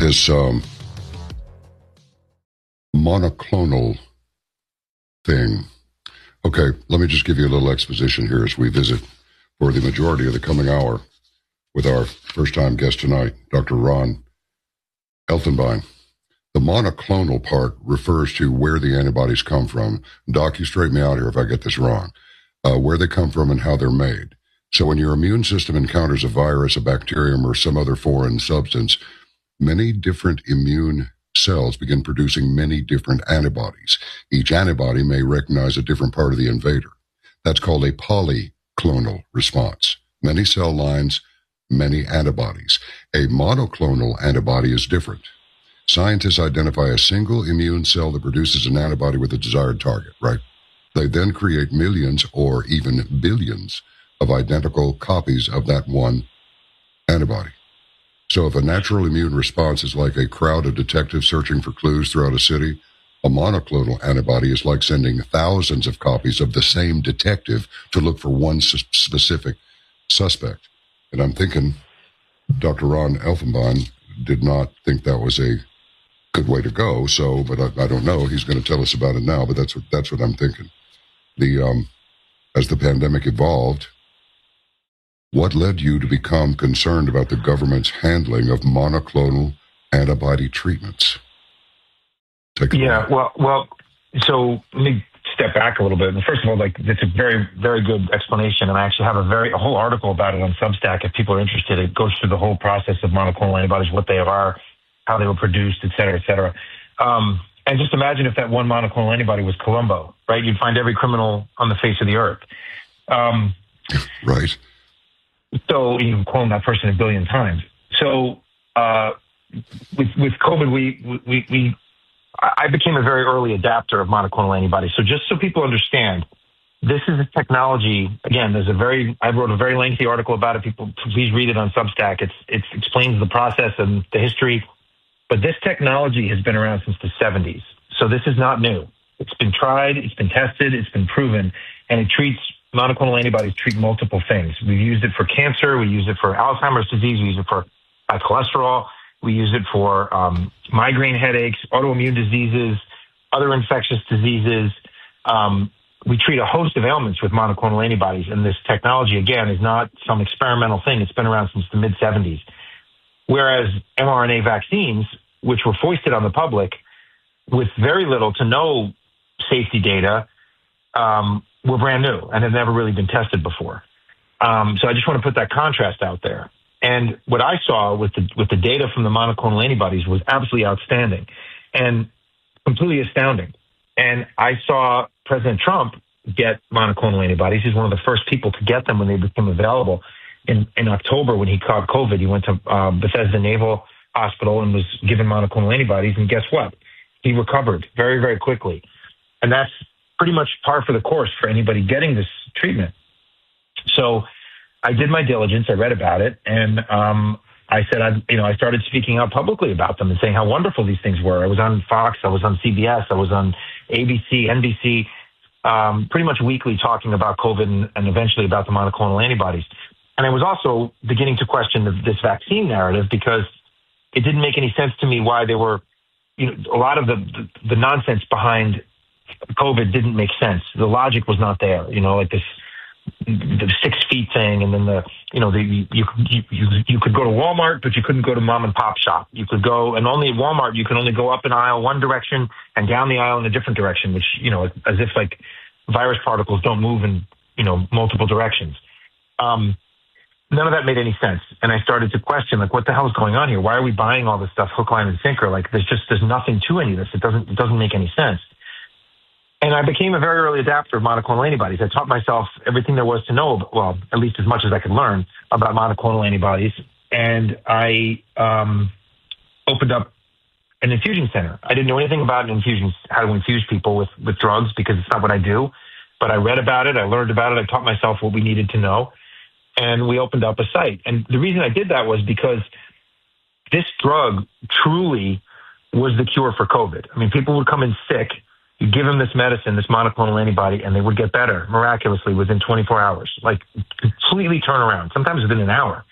this monoclonal thing. Okay, let me just give you a little exposition here as we visit for the majority of the coming hour with our first-time guest tonight, Dr. Ron Elfenbein. The monoclonal part refers to where the antibodies come from. Doc, you straighten me out here if I get this wrong. Where they come from and how they're made. So when your immune system encounters a virus, a bacterium, or some other foreign substance, many different immune cells begin producing many different antibodies. Each antibody may recognize a different part of the invader. That's called a polyclonal response. Many cell lines, many antibodies. A monoclonal antibody is different. Scientists identify a single immune cell that produces an antibody with a desired target, right? They then create millions or even billions of identical copies of that one antibody. So if a natural immune response is like a crowd of detectives searching for clues throughout a city, a monoclonal antibody is like sending thousands of copies of the same detective to look for one specific suspect. And I'm thinking Dr. Ron Elfenbein did not think that was a good way to go. So, but I don't know. He's going to tell us about it now, but that's what I'm thinking. As the pandemic evolved, what led you to become concerned about the government's handling of monoclonal antibody treatments? Well, so let me step back a little bit. And first of all, it's a very, very good explanation. And I actually have a whole article about it on Substack. If people are interested, it goes through the whole process of monoclonal antibodies, what they are, how they were produced, et cetera, et cetera. And just imagine if that one monoclonal antibody was Columbo, right? You'd find every criminal on the face of the earth. Right. So you can clone that person a billion times. So with COVID, I became a very early adapter of monoclonal antibodies. So just so people understand, this is a technology. Again, I wrote a very lengthy article about it. People, please read it on Substack. It explains the process and the history. But this technology has been around since the 70s. So this is not new. It's been tried, it's been tested, it's been proven, and monoclonal antibodies treat multiple things. We've used it for cancer, we use it for Alzheimer's disease, we use it for high cholesterol, we use it for migraine headaches, autoimmune diseases, other infectious diseases. We treat a host of ailments with monoclonal antibodies, and this technology, again, is not some experimental thing. It's been around since the mid-'70s. Whereas mRNA vaccines, which were foisted on the public with very little to no safety data, were brand new and have never really been tested before. So I just want to put that contrast out there. And what I saw with the data from the monoclonal antibodies was absolutely outstanding and completely astounding. And I saw President Trump get monoclonal antibodies. He's one of the first people to get them when they became available. In October, when he caught COVID, he went to Bethesda Naval Hospital and was given monoclonal antibodies. And guess what? He recovered very, very quickly. And that's pretty much par for the course for anybody getting this treatment. So I did my diligence. I read about it. And I said, I started speaking out publicly about them and saying how wonderful these things were. I was on Fox. I was on CBS. I was on ABC, NBC, pretty much weekly talking about COVID and eventually about the monoclonal antibodies. And I was also beginning to question this vaccine narrative because it didn't make any sense to me why they were, a lot of the nonsense behind COVID didn't make sense. The logic was not there, like the 6 feet thing. And then you could go to Walmart, but you couldn't go to mom and pop shop. You could go, and only at Walmart, you can only go up an aisle one direction and down the aisle in a different direction, which, as if like virus particles don't move in, multiple directions. None of that made any sense. And I started to question, what the hell is going on here? Why are we buying all this stuff hook, line, and sinker? There's nothing to any of this. It doesn't make any sense. And I became a very early adapter of monoclonal antibodies. I taught myself everything there was to know, well, at least as much as I could learn about monoclonal antibodies. And I opened up an infusion center. I didn't know anything about infusions, how to infuse people with drugs, because it's not what I do. But I read about it. I learned about it. I taught myself what we needed to know. And we opened up a site. And the reason I did that was because this drug truly was the cure for COVID. I mean, people would come in sick. You give them this medicine, this monoclonal antibody, and they would get better miraculously within 24 hours, completely turn around, sometimes within an hour.